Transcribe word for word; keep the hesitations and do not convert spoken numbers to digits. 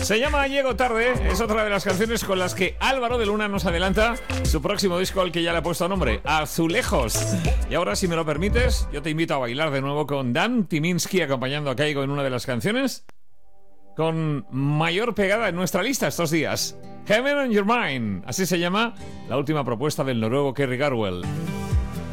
Se llama Llego Tarde, es otra de las canciones con las que Álvaro de Luna nos adelanta su próximo disco al que ya le ha puesto nombre, Azulejos. Y ahora, si me lo permites, yo te invito a bailar de nuevo con Dan Tyminski acompañando a Kygo en una de las canciones con mayor pegada en nuestra lista estos días. Heaven on Your Mind, así se llama la última propuesta del noruego Kerry Garwell.